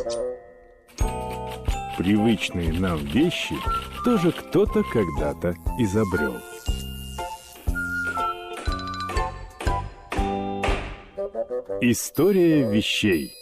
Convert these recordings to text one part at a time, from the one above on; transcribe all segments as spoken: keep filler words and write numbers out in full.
Привычные нам вещи тоже кто-то когда-то изобрел. История вещей.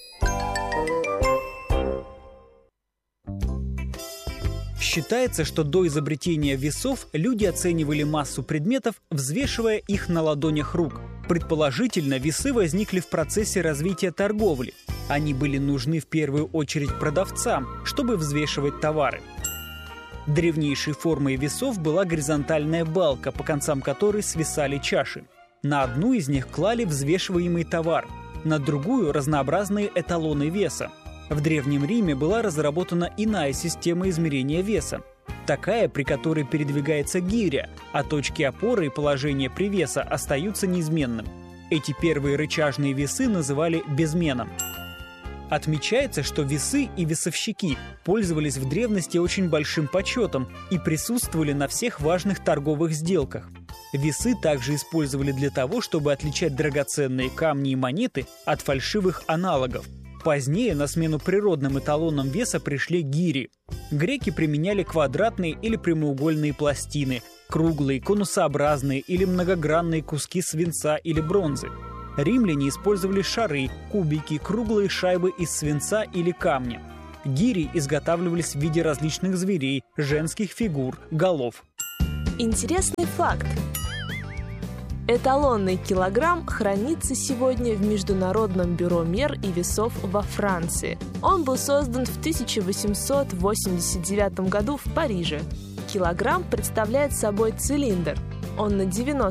Считается, что до изобретения весов люди оценивали массу предметов, взвешивая их на ладонях рук. Предположительно, весы возникли в процессе развития торговли. Они были нужны в первую очередь продавцам, чтобы взвешивать товары. Древнейшей формой весов была горизонтальная балка, по концам которой свисали чаши. На одну из них клали взвешиваемый товар, на другую – разнообразные эталоны веса. В Древнем Риме была разработана иная система измерения веса. Такая, при которой передвигается гиря, а точки опоры и положение привеса остаются неизменным. Эти первые рычажные весы называли безменом. Отмечается, что весы и весовщики пользовались в древности очень большим почетом и присутствовали на всех важных торговых сделках. Весы также использовали для того, чтобы отличать драгоценные камни и монеты от фальшивых аналогов. Позднее на смену природным эталонам веса пришли гири. Греки применяли квадратные или прямоугольные пластины, круглые, конусообразные или многогранные куски свинца или бронзы. Римляне использовали шары, кубики, круглые шайбы из свинца или камня. Гири изготавливались в виде различных зверей, женских фигур, голов. Интересный факт. Эталонный килограмм хранится сегодня в Международном бюро мер и весов во Франции. Он был создан в тысяча восемьсот восемьдесят девятом году в Париже. Килограмм представляет собой цилиндр. Он на девяносто